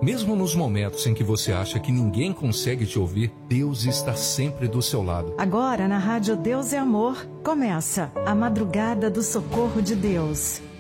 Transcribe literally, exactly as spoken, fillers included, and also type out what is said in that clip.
Mesmo nos momentos em que você acha que ninguém consegue te ouvir, Deus está sempre do seu lado. Agora, na Rádio Deus é Amor, começa a Madrugada do Socorro de Deus.